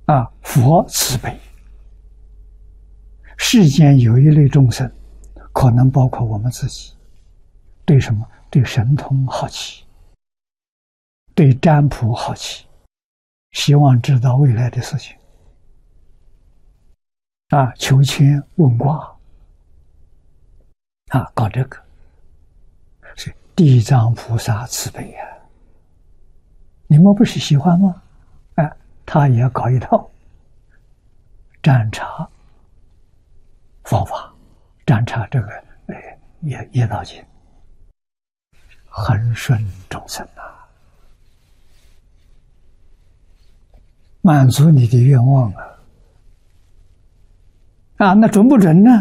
佛慈悲，世间有一类众生，可能包括我们自己，对什么？对神通好奇，对占卜好奇，希望知道未来的事情，求签问卦，搞这个，是地藏菩萨慈悲呀！你们不是喜欢吗？他也搞一套占察方法，占察这个业道经，恒顺众生满足你的愿望那准不准呢？